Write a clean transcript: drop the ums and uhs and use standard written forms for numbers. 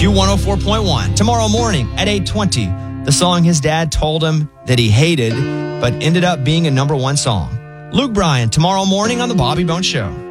Q104.1. Tomorrow morning at 8:20, the song his dad told him that he hated, but ended up being a number one song. Luke Bryan, tomorrow morning on The Bobby Bones Show.